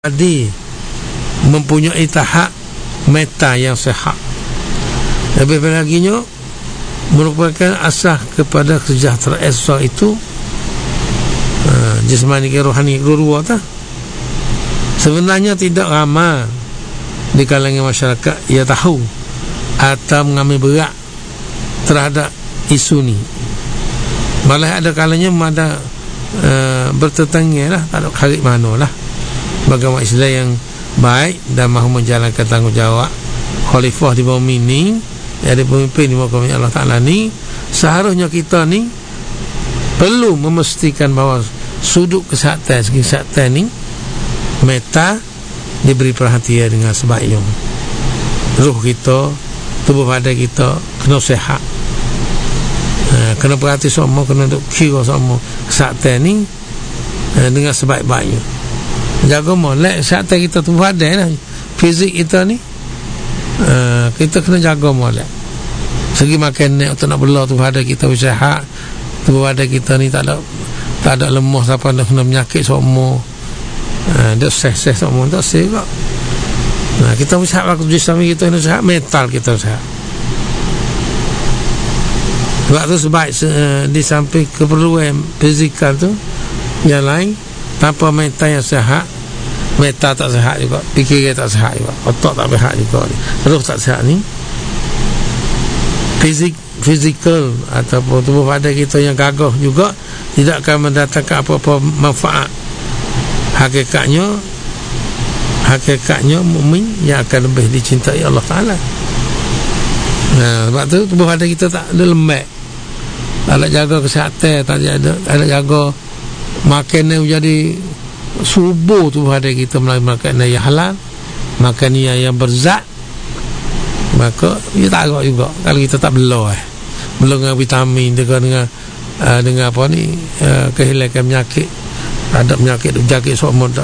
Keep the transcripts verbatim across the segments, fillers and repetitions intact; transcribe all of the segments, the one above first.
Tadi mempunyai tahap meta yang sehat. Lebih lagi nya merupakan asas kepada kesejahteraan seseorang itu, uh, jasmani ke rohani dua-dua tak? Sebenarnya tidak ramai di kalangan masyarakat ia tahu atau mengambil berat terhadap isu ni. Malah ada kalanya ada uh, bertetangga lah, tak ada karik mana lah. Bagaimana Islam yang baik dan mahu menjalankan tanggungjawab khalifah di bumi ni, jadi pemimpin di muka Allah Ta'ala ni, seharusnya kita ni perlu memastikan bahawa sudut kesihatan, segi kesihatan ni meta diberi perhatian dengan sebaiknya. Ruh kita, tubuh badan kita kena sihat, ha, kena perhati semua, kena duk kira semua kesihatan ni ha, dengan sebaik-baiknya. Jaga molek kesihatan kita, tubuh badan lah, fizik kita ni uh, kita kena jaga molek. Segi makan ni untuk nak bela tubuh badan kita sihat, tubuh badan kita ni tak ada tak ada lemah siapa nak kena penyakit semua, uh, dia seh-seh semua tak seh kok. Nah, kita sihat waktu jismi kita kena sihat, mental kita sihat. Sebab tu sebaik uh, di samping keperluan fizikal tu yang lain, tanpa mental yang sihat, mental tak sihat juga, fikiran tak sihat juga, otak tak sihat juga, roh tak sihat ni, fizik fizikal ataupun tubuh badan kita yang gagah juga tidak akan mendatangkan apa-apa manfaat. Hakikatnya hakikatnya mukmin yang akan lebih dicintai Allah Ta'ala. Nah, sebab tu tubuh badan kita tak ada lembek, tak ada jaga kesihatan, tak ada, tak ada jaga makan jadi subur tubuh badan kita melalui makanan yang halal, makanan yang berzat, maka ia tak agak juga kalau kita tak bela eh bela dengan vitamin, dengan dengan, uh, dengan apa ni uh, kehilangan penyakit, ada penyakit penyakit semua tak.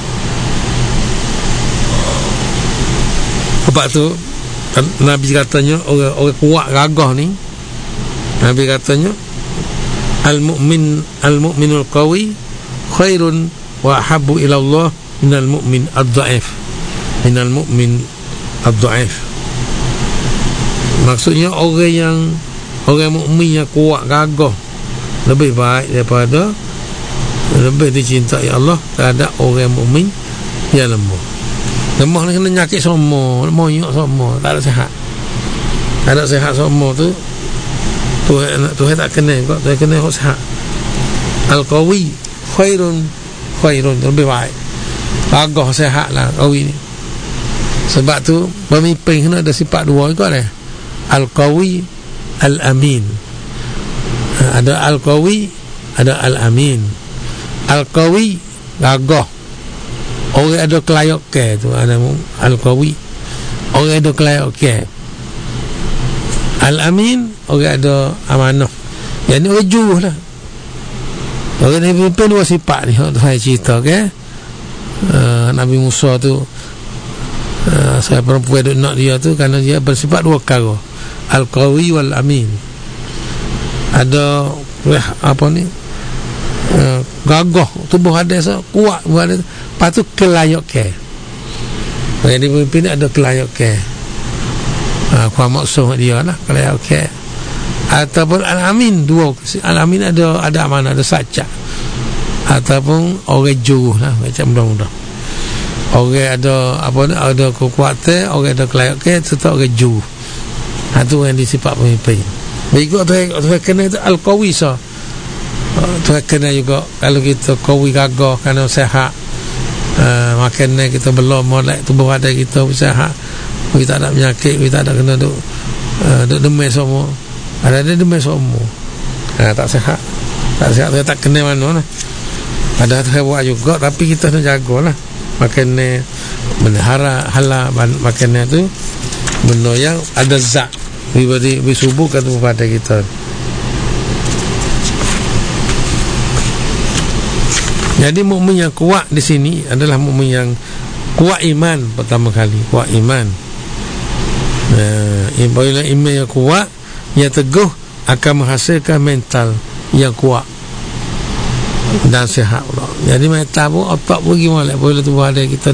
Sebab tu Nabi katanya orang orang kuat gagah ni, Nabi katanya al-mu'min al-mu'minul qawi khairun wa ahabbu ila Allah minal mu'min ad-dha'if minal mu'min ad-dha'if. Maksudnya orang yang orang mukmin yang kuat gagah lebih baik daripada, lebih dicintai Allah terhadap orang mukmin yang lemah. Lemah ni kena nyakit semua, moyok semua, tak ada sihat, tak ada sihat semua tu Tuhan, Tuhan tak kena kok, Tuhan kena kok sihat. Al-qawi khairun khairun, lebih baik gagah sihat lah qawi ni. Sebab tu pemimpin kena ada sifat dua juga dah, al-qawi al-amin. Ada al-qawi, ada al-amin. Al-qawi gagah, orang ada kelayak ke tu, ada al-qawi, orang ada kelayak ke. Al-amin, orang ada amanah, yang ni orang juh lah. Orang ni pemimpin dua sifat ni, saya cerita ke uh, Nabi Musa tu, uh, saya perempuan duk nak dia tu kerana dia bersifat dua perkara, al-qawi wal-amin. Ada apa ni uh, gagah tubuh ada so, kuat ada, lepas tu kelayak ke. Orang ni pemimpin ada kelayak ke, Uh, kuat maksud dia lah kalau okey. Ataupun al-amin, dua al-amin ada ada amanah, ada saca, ataupun orang juruh lah macam mudah-mudah. Orang ada apa ni, ada kekuatan, orang ada kelayakan serta orang juruh. Ha, tu yang disifat pemimpin. Berikut tu tu kena tu al-qawi so. Uh, tu kena juga kalau kita qawi gagah kerana sihat, uh, makanan kita belum molek, tubuh badan kita sihat, kita tak ada penyakit, kita tak ada kena duk uh, duk demam semua. Ada ada demam semua. Ha, tak sihat. Tak sihat, tak kena mana lah. Ada buat juga, tapi kita kena jagalah. Makanan benda hara halal, makanan tu benda yang ada zat, diberi disuburkan tubuh badan kita. Jadi mukmin yang kuat di sini adalah mukmin yang kuat iman pertama kali, kuat iman. Uh, apabila iman yang kuat, yang teguh, akan menghasilkan mental yang kuat. dan sihat pula. Jadi meta pun otak pun pergi molek. Bila tubuh ada kita